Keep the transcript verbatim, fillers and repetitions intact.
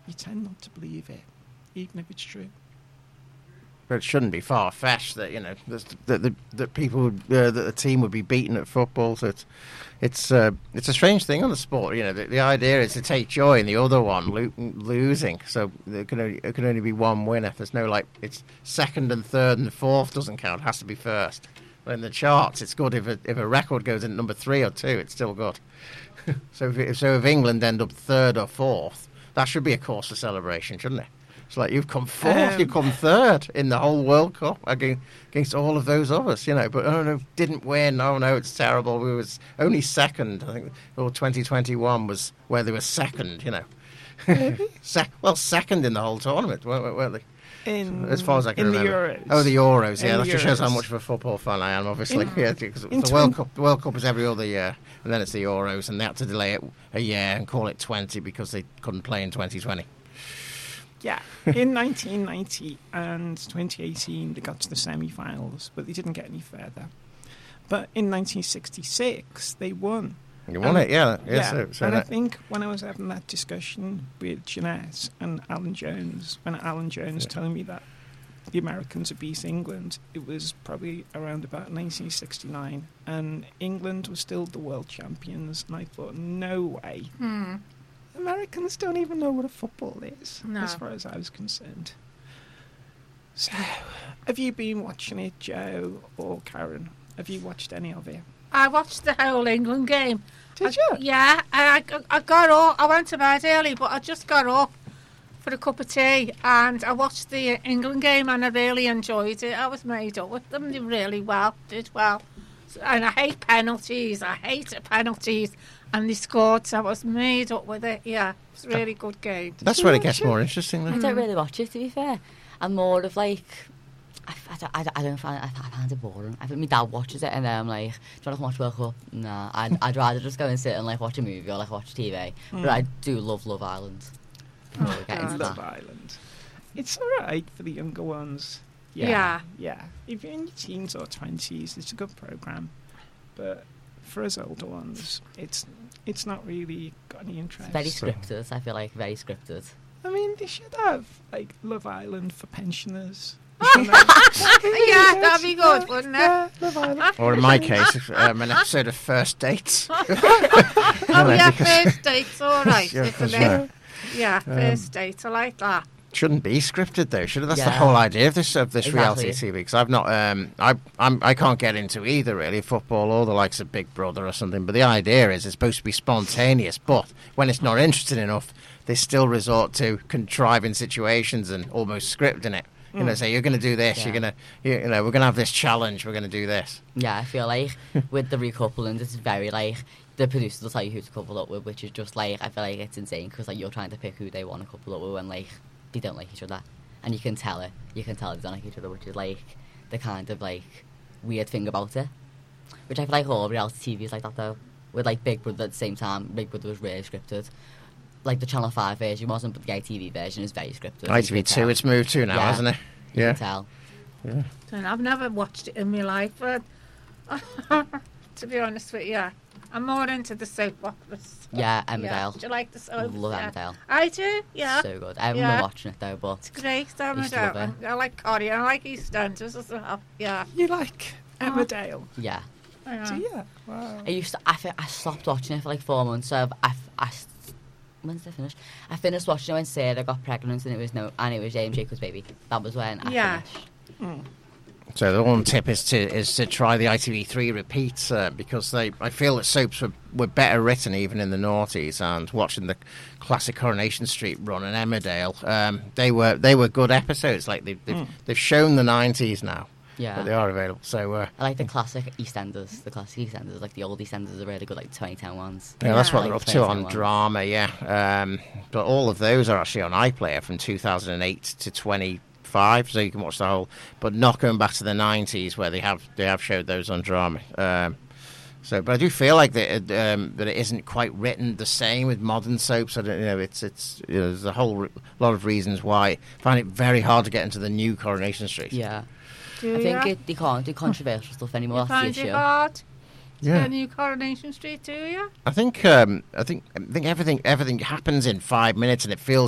you tend not to believe it, even if it's true. But it shouldn't be far-fetched that, you know, that that, that people would, uh, that the team would be beaten at football. So it's it's uh, it's a strange thing on the sport. You know, the, the idea is to take joy in the other one lo- losing. So there can only it can only be one winner. There's no like it's second and third and fourth doesn't count. It has to be first. But in the charts, it's good if a, if a record goes in at number three or two. It's still good. so if it, so if England end up third or fourth, that should be a cause for celebration, shouldn't it? It's like you've come fourth, um, you've come third in the whole World Cup against, against all of those others, you know. But oh no, didn't win. Oh no, it's terrible. We was only second. I think or twenty twenty-one was where they were second, you know. Maybe? Se- well, second in the whole tournament, weren't, weren't they? In, as far as I can in remember. the Euros. Oh, the Euros. Yeah, in that just shows Euros. how much of a football fan I am. Obviously, In, yeah, because the in World twen- Cup. The World Cup is every other year, and then it's the Euros, and they had to delay it a year and call it twenty because they couldn't play in twenty twenty. Yeah, in nineteen ninety and twenty eighteen, they got to the semi-finals, but they didn't get any further. But in nineteen sixty-six, they won. You won Um, it, yeah. yeah, yeah, so, so and I that, think when I was having that discussion with Jeanette and Alan Jones, when Alan Jones Yeah. telling me that the Americans had beat England, it was probably around about nineteen sixty-nine, and England was still the world champions, and I thought, no way. Hmm. Americans don't even know what a football is, No. as far as I was concerned. So, have you been watching it, Joe or Karen? Have you watched any of it? I watched the whole England game. Did I, you? Yeah, I, I, I got up. I went to bed early, but I just got up for a cup of tea and I watched the England game and I really enjoyed it. I was made up with them. They really well, did well. And I hate penalties. I hate penalties. And they scored, so I was made up with it. Yeah, it's a really good game. that's where it gets more interesting. I Then. don't really watch it, to be fair. I'm more of like, I, I, don't, I, don't- I don't find I, I find it boring. I think my dad watches it and then I'm like, do you want to watch World Cup? Nah, I'd, I'd rather just go and sit and like watch a movie or like watch T V. Mm. But I do love Love Island. Oh, We'll get into Love that. Island. It's all right for the younger ones. Yeah, Yeah. yeah. If you're in your teens or twenties, it's a good program. But for us older ones, it's it's not really got any interest. Very scripted, I feel like, very scripted. I mean, they should have like Love Island for pensioners. Yeah, that'd be good, wouldn't it? Yeah, Love Island. Or in my case, um, an episode of First Dates. Oh, know, yeah, because- first date's all right, Yeah, isn't 'cause, it? yeah. Yeah, first date, I like that. Shouldn't be scripted though, should it? That's the Yeah. whole idea of this of this Exactly. reality T V. Because I've not, um, I I'm, I can't get into either really football or the likes of Big Brother or something. But the idea is it's supposed to be spontaneous. But when it's not interesting enough, they still resort to contriving situations and almost scripting it. You know, say you're going to do this. Yeah. You're going to, you, you know, we're going to have this challenge. We're going to do this. Yeah, I feel like with the recoupling, it's very like the producers will tell you who to couple up with, which is just like I feel like it's insane because like you're trying to pick who they want to couple up with when like they don't like each other, and you can tell it. You can tell they don't like each other, which is like the kind of like weird thing about it. Which I feel like all reality T V is like that though. With like Big Brother at the same time, Big Brother was really scripted. Like the Channel Five version wasn't, but the I T V version is very scripted. I You T V can two, tell. it's moved to now, Yeah. hasn't it? You Yeah. can tell. Yeah. And I've never watched it in my life, but to be honest with you, I'm more into the soap operas. Yeah, Yeah. Emmerdale. Do you like the soap? Love yeah. Emmerdale. I do, yeah. So good. I haven't Yeah. been watching it though, but Great, used to love Emmerdale. I like Corrie, I like EastEnders as well. Yeah. You like Emmerdale? yeah. yeah. Do you? Wow. I used to. I, fi- I stopped watching it for like four months. So I, I, I when did I finish? I finished watching it when Sarah got pregnant, and it was no, and it was James Jacob's baby. That was when I Yeah. finished. So the one tip is to is to try the I T V three repeats uh, because they I feel that soaps were, were better written even in the noughties, and watching the classic Coronation Street run and Emmerdale, um, they were they were good episodes. Like they've they've, Mm. they've shown the nineties now, Yeah. but they are available. So uh, I like the classic EastEnders. The classic EastEnders, like the old EastEnders, are really good, like twenty ten ones. yeah, that's what Yeah. they're up Like to on twenty-one. drama. Yeah, um, but all of those are actually on iPlayer from two thousand eight to twenty. Five, so you can watch the whole, but not going back to the nineties where they have they have showed those on drama. Um, so, but I do feel like that it, um, that it isn't quite written the same with modern soaps. I don't you know. It's it's you know, there's a whole re- lot of reasons why I find it very hard to get into the new Coronation Street. Yeah. Do I think ya? it, they can't do controversial stuff anymore. You That's the find it issue. hard to Yeah. get a new Coronation Street, do you? I think um, I think I think everything everything happens in five minutes and it feels